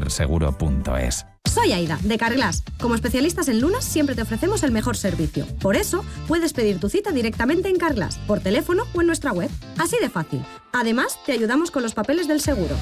santanderseguro.es. Soy Aida, de Carglass. Como especialistas en lunas, siempre te ofrecemos el mejor servicio. Por eso, puedes pedir tu cita directamente en Carglass, por teléfono o en nuestra web. Así de fácil. Además, te ayudamos con los papeles del seguro.